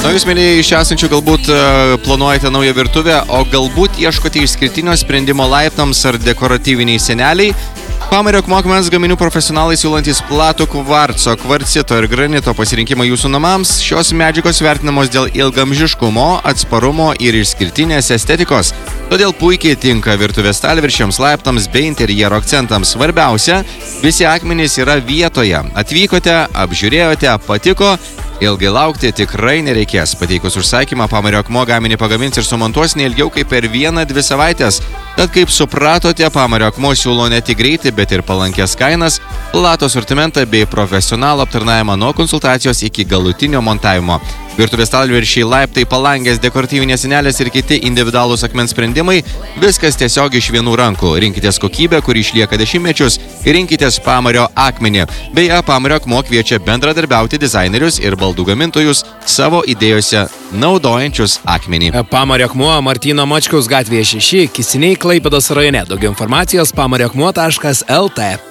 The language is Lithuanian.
Na, jūs, mėlyje, iš čia esančių galbūt planuojate naują virtuvę, o galbūt ieškote išskirtinio sprendimo laiptams ar dekoratyviniai seneliai. Pamario akmuo akmens gaminių profesionalai siūlantys platų kvarco, kvarcito ir granito pasirinkimą jūsų namams. Šios medžiagos vertinamos dėl ilgamžiškumo, atsparumo ir išskirtinės estetikos. Todėl puikiai tinka virtuvės stalviršiams, laiptams bei interjero akcentams. Svarbiausia, visi akmenys yra vietoje. Atvykote, apžiūrėjote, patiko. Ilgai laukti tikrai nereikės. Pateikus užsakymą, Pamario akmuo gaminį pagamins ir sumontuos neilgiau kaip per 1-2 savaitės. Tad, kaip supratote, Pamario akmuo siūlo ne tik greitį, bet ir palankės kainas, platų asortimentą bei profesionalų aptarnavimą nuo konsultacijos iki galutinio montavimo. Virtuvės stalviršiai, laiptai, palangės, dekoratyvinės sienelės ir kiti individualūs akmens sprendimai – viskas tiesiog iš vienų rankų. Rinkitės kokybę, kuri išlieka dešimtmečius, ir rinkitės Pamario akmenį. Beje, Pamario akmuo kviečia bendradarbiauti dizainerius ir baldų gamintojus savo idėjose naudojančius akmenį. Pamario akmuo Martyno Mačkaus gatvėje 6, Kisiniai, Klaipėdos rajone. Daugiau informacijos pamarioakmuo.lt.